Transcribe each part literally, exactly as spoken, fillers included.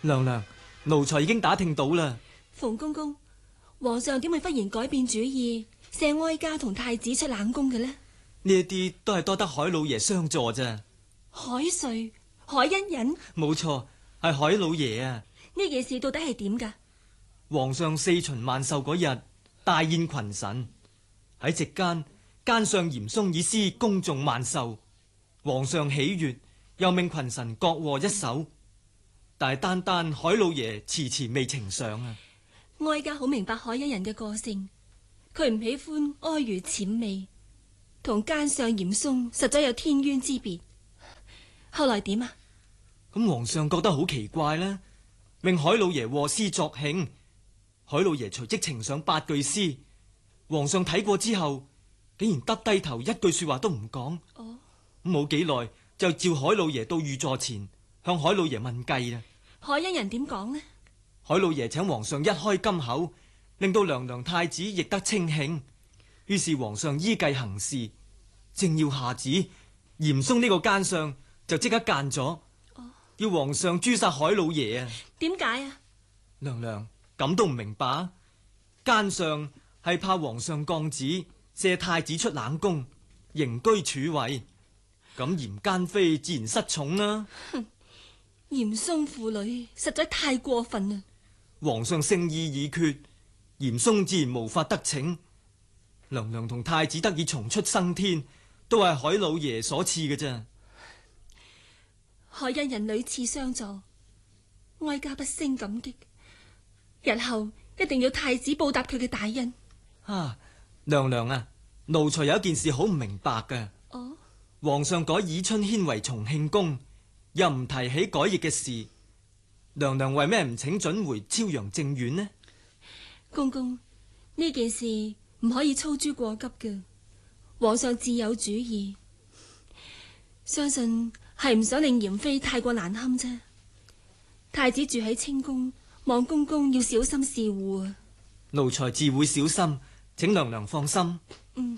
娘娘，奴才已經打聽到啦。 馮公公，皇上點會忽然改變主意，赦哀家同太子出冷宮嘅呢？ 呢一啲都係多得海老爺相助咋。 海瑞、海欣仁， 冇錯，係海老爺啊。 呢件事到底係點噶？ 皇上四旬萬壽嗰日大宴群臣，喺席間，奸相嚴嵩以詩恭頌萬壽。皇上喜悅，又命群臣各獲一首。但係單單海老爺遲遲未呈上啊！ 哀家好明白海欣仁嘅個性，佢唔喜歡哀如諂媚，同奸相嚴嵩實在有天淵之別。後來點啊？ 咁皇上覺得好奇怪啦，命海老爺和詩作興。海老爺隨即呈上八句詩，皇上睇過之後，竟然耷低頭，一句說話都唔講。 哦， 冇幾耐就召海老爺到御座前，向海老爺問計啦。 海欣仁點講呢？ 海老爺請皇上一開金口，令到娘娘太子亦得清慶。於是皇上依計行事，正要下旨，嚴嵩呢個奸相就即刻諫咗， 哦， 要皇上誅殺海老爺啊！ 點解啊？ 娘娘咁都唔明白？奸相係怕皇上降旨，赦太子出冷宮，刑居處位，咁嚴奸妃自然失寵啦。 哼，嚴嵩父女實在太過分啦！ 皇上聖意已決，嚴嵩自然無法得逞。娘娘同太子得以重出生天，都係海老爺所賜嘅啫。 海欣仁屢次相助，哀家不勝感激。日後一定要太子報答佢嘅大恩。 啊，娘娘啊，奴才有一件事好唔明白嘅。 哦， 皇上改宜春軒為重慶宮，又唔提起改易嘅事，娘娘為咩唔請准回昭陽正院呢？ 公公，呢件事唔可以操諸過急嘅，皇上自有主意。相信係唔想令嚴妃太過難堪啫。太子住喺清宮，望公公要小心事護啊！ 奴才自會小心，請娘娘放心。 嗯，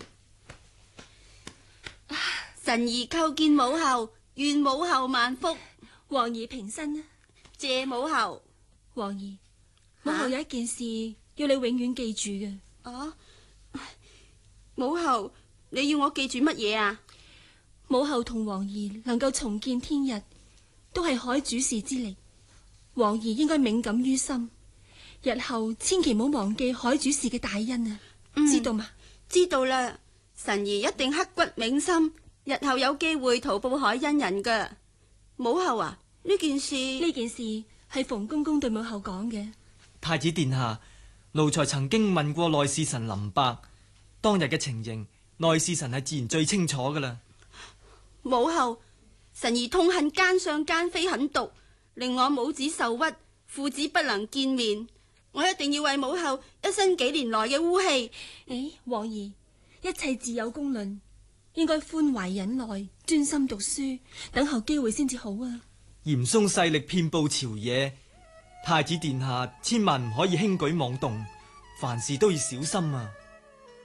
臣兒叩見母后，願母后萬福。 皇兒平身啊！ 謝母后。 皇兒，母后有一件事要你永遠記住嘅。 啊，母后，你要我記住乜嘢啊？ 母后同皇兒能夠重見天日，都係海主事之力。皇兒應該敏感於心，日後千祈唔好忘記海主事嘅大恩啊！ 嗯、 知道嗎？ 知道啦，臣兒一定刻骨銘心，日後有機會圖報海欣仁噶。母后啊，呢件事呢件事係馮公公對母后講嘅。 太子殿下，奴才曾經問過內侍臣林伯，當日嘅情形，內侍臣係自然最清楚噶啦。 母后，臣兒痛恨奸相奸妃狠毒，令我母子受屈，父子不能見面。我一定要為母后一生幾年來嘅污氣。 誒，皇兒，一切自有公論，應該寬懷忍耐，專心讀書，等候機會先至好啊！ 嚴嵩勢力遍布朝野，太子殿下千萬唔可以輕舉妄動，凡事都要小心啊！